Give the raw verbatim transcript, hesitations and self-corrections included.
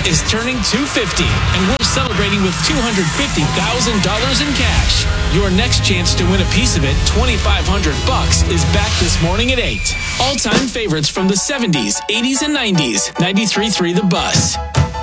is turning two hundred fifty, and we're celebrating with two hundred fifty thousand dollars in cash. Your next chance to win a piece of it, twenty-five hundred bucks, is back this morning at eight. All-time favorites from the seventies, eighties, and nineties. ninety-three point three The Bus.